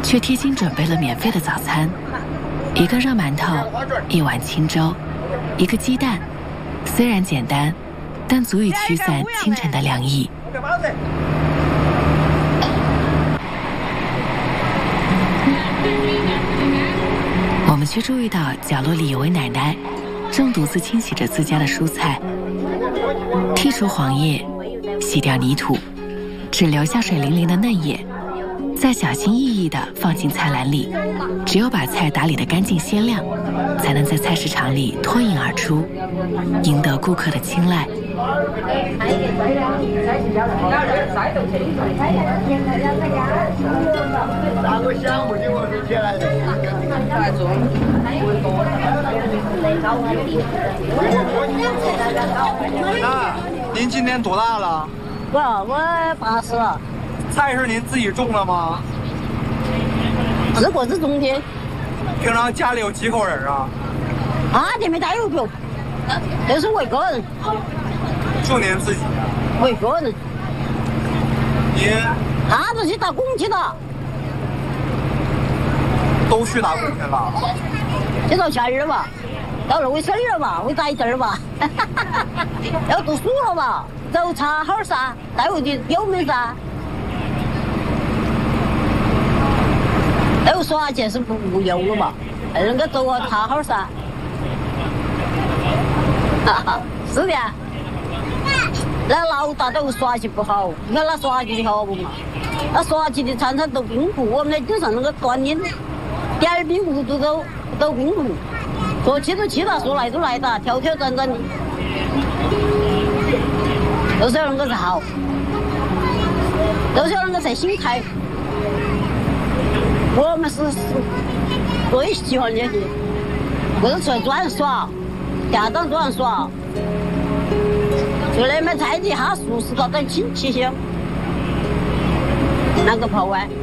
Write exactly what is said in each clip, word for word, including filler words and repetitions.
却贴心准备了免费的早餐：一个热馒头，一碗清粥，一个鸡蛋。虽然简单，但足以驱散清晨的凉意。我们却注意到角落里有位奶奶，正独自清洗着自家的蔬菜，剔除黄叶，洗掉泥土，只留下水灵灵的嫩叶，再小心翼翼地放进菜篮里。只有把菜打理得干净鲜亮，才能在菜市场里脱颖而出，赢得顾客的青睐。 那您今年多大了？ 我我八十了。 菜是您自己种的吗？ 是我是种的。 平常家里有几口人啊？ 啊，这没带有狗，这是我一个人。 就您自己？ 我一个人。 您？ 他都去打工去了。 都去打工去了？ 就到下日吧，到了为生日吧，为大一阵儿吧。要读书了吧，走茶好噻，带回去有没噻？都耍钱是不不用了嘛，那个走啊茶好噻。哈哈，是的。那老大都耍起不好，你看他耍起的好不嘛？他耍起的常常都冰壶，我们那经常那个锻炼，点儿冰壶都都都冰壶，说气都气了，说来都来的，挑挑战战的，都是那个是好，都是那个才心态。我们是是最喜欢这些，不是出来转耍，家长转耍。就那么菜地哈熟食搞点亲戚香，那个跑完。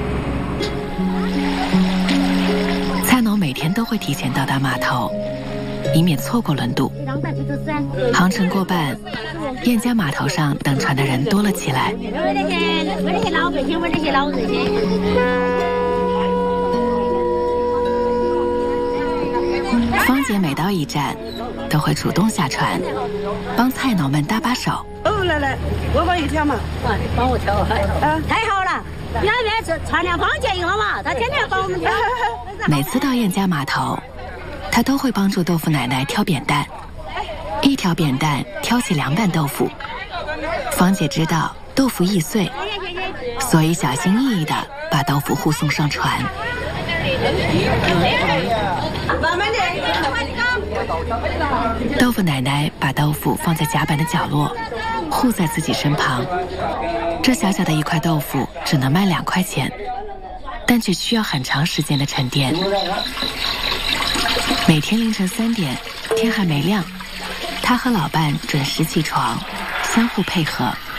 菜农每天都会提前到达码头，以免错过轮渡。航程过半，燕家码头上等船的人多了起来。 我那些我那些老百姓，我那些老人些。 芳姐每到一站，都会主动下船，帮菜农们搭把手。 哦，来来，我帮你挑嘛。 啊，帮我挑啊！ 太好了，原来是船娘芳姐赢了嘛，她天天帮我们挑。 每次到燕家码头，她都会帮助豆腐奶奶挑扁担，一条扁担挑起两板豆腐。芳姐知道豆腐易碎，所以小心翼翼地把豆腐护送上船。 慢慢点。 豆腐奶奶把豆腐放在甲板的角落，护在自己身旁。这小小的一块豆腐只能卖两块钱，但却需要很长时间的沉淀。每天凌晨三点，天还没亮，她和老伴准时起床，相互配合。